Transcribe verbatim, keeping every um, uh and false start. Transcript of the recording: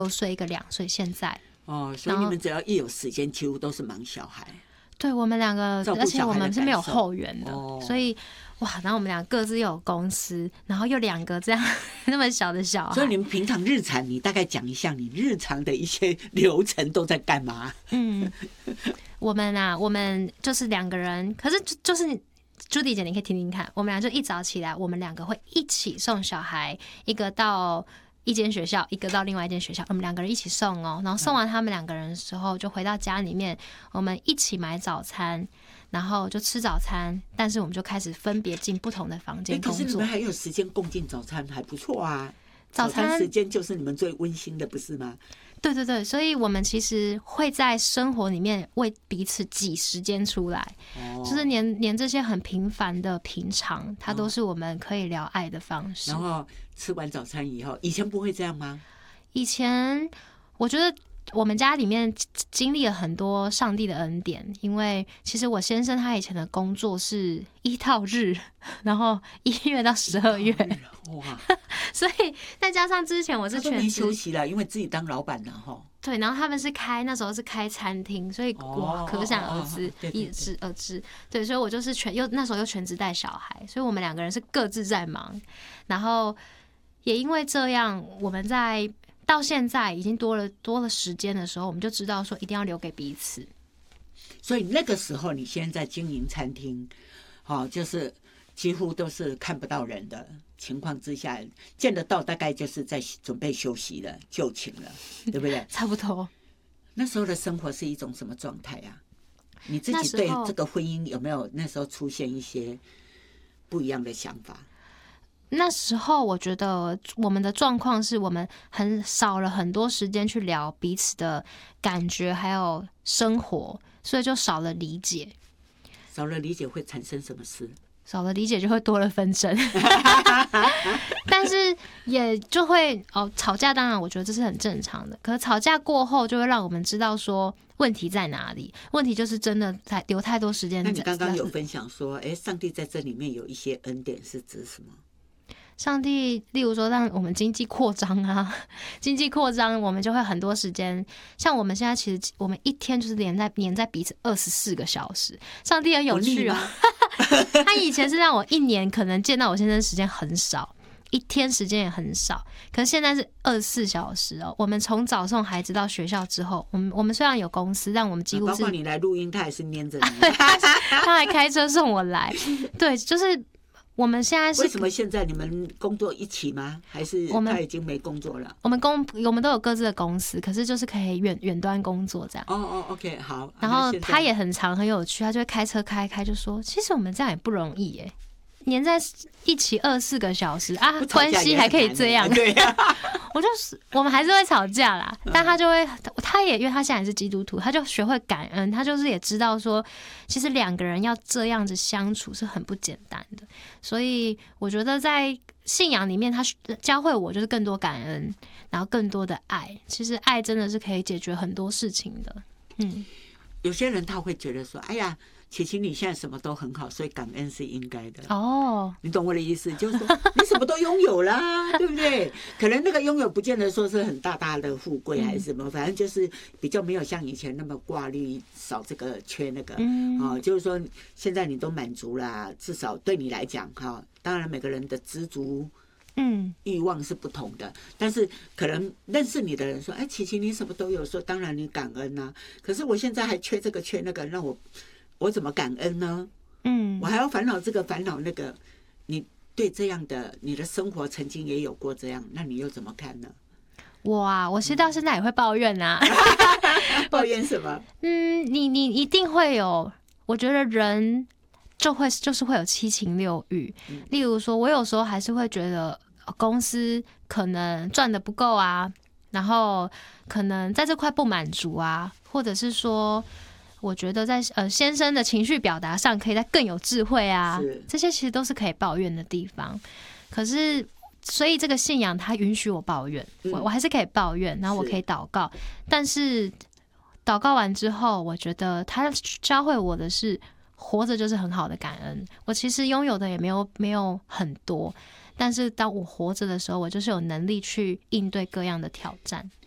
六岁，一个两岁，现在。 哦，所以你们只要一有时间，几乎都是忙小孩。 对，我们两个，而且我们是没有后援的， 哦、 所以哇，然后我们俩各自又有公司，然后又两个这样那么小的小孩。 所以你们平常日常，你大概讲一下你日常的一些流程都在干嘛？ 嗯，我们啊，我们就是两个人，可是就是朱迪姐，你可以听听看，我们俩就一早起来，我们两个会一起送小孩，一个到一间学校，一个到另外一间学校，我们两个人一起送哦。然后送完他们两个人的时候，就回到家里面，我们一起买早餐，然后就吃早餐。但是我们就开始分别进不同的房间工作。 可是你们还有时间共进早餐，还不错啊。 早餐, 早餐时间就是你们最温馨的，不是吗？ 对对对，所以我们其实会在生活里面为彼此挤时间出来，哦、就是连连这些很平凡的平常，它都是我们可以聊爱的方式。 然后吃完早餐以后，以前不会这样吗？ 以前我觉得我们家里面经历了很多上帝的恩典，因为其实我先生他以前的工作是一到日，然后一月到十二月，哇！所以再加上之前我是全职， 他都没休息了，因为自己当老板了哈。 对，然后他们是开那时候是开餐厅，所以哇，可想而知，一知而知。对，所以我就是全又那时候又全职带小孩，所以我们两个人是各自在忙，然后也因为这样，我们在到现在已经多了多了时间的时候，我们就知道说一定要留给彼此。 所以那个时候，你现在经营餐厅，好、哦，就是几乎都是看不到人的情况之下，见得到大概就是在准备休息了、就寝了，对不对？ 差不多。 那时候的生活是一种什么状态啊？你自己对这个婚姻有没有那时候出现一些不一样的想法？ 那时候我觉得我们的状况是我们很少了很多时间去聊彼此的感觉还有生活，所以就少了理解。 少了理解会产生什么事？ 少了理解就会多了纷争，但是也就会哦吵架，当然我觉得这是很正常的。可是吵架过后就会让我们知道说问题在哪里，问题就是真的在留太多时间。 那你刚刚有分享说，哎，上帝在这里面有一些恩典是指什么？ 上帝，例如说让我们经济扩张啊，经济扩张，我们就会很多时间。像我们现在其实我们一天就是连在黏在彼此二十四个小时。上帝很有趣哦，他以前是让我一年可能见到我先生时间很少，一天时间也很少，可是现在是二十四小时哦。我们从早送孩子到学校之后，我们我们虽然有公司，但我们几乎是、 啊、包括你来录音，他还是黏着你， 他还开车送我来，对，就是。我们现在是为什么现在你们工作一起吗？还是他已经没工作了？ 我们公我们都有各自的公司，可是就是可以远远端工作这样。 哦哦 ，OK， 好。 然后他也很常很有趣，他就会开车开开就说：“其实我们这样也不容易耶，黏在一起二十四个小时啊，关系还可以这样。” 对呀、啊， 我就是我们还是会吵架啦，但他就会，他也因为他现在也是基督徒，他就学会感恩，他就是也知道说，其实两个人要这样子相处是很不简单的，所以我觉得在信仰里面，他教会我就是更多感恩，然后更多的爱。其实爱真的是可以解决很多事情的。嗯， 有些人他会觉得说，哎呀。琪琪，你现在什么都很好，所以感恩是应该的。 哦， 你懂我的意思，就是说你什么都拥有啦，对不对？可能那个拥有不见得说是很大大的富贵还是什么，反正就是比较没有像以前那么挂虑少这个缺那个。嗯，哦，就是说现在你都满足啦，至少对你来讲哈，当然每个人的知足。嗯，欲望是不同的，但是可能认识你的人说：“哎，琪琪，你什么都有。”说当然你感恩啊，可是我现在还缺这个缺那个，让我。我怎么感恩呢？嗯，我还要烦恼这个烦恼那个。你对这样的你的生活曾经也有过这样，那你又怎么看呢？ 我啊，我其实到现在也会抱怨啊。 抱怨什么？ 嗯，你你一定会有，我觉得人就会就是会有七情六欲。嗯、例如说，我有时候还是会觉得公司可能赚的不够啊，然后可能在这块不满足啊，或者是说。我觉得在呃先生的情绪表达上，可以再更有智慧啊，这些其实都是可以抱怨的地方。可是，所以这个信仰它允许我抱怨，嗯、我我还是可以抱怨，然后我可以祷告。但是祷告完之后，我觉得他教会我的是，活着就是很好的感恩。我其实拥有的也没有没有很多，但是当我活着的时候，我就是有能力去应对各样的挑战。